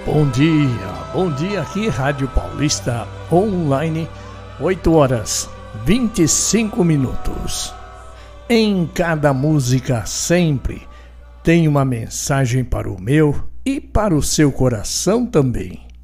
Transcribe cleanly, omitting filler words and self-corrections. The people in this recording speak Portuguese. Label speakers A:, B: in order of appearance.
A: Bom dia aqui, Rádio Paulista Online, 8 horas 25 minutos. Em cada música sempre tem uma mensagem para o meu e para o seu coração também.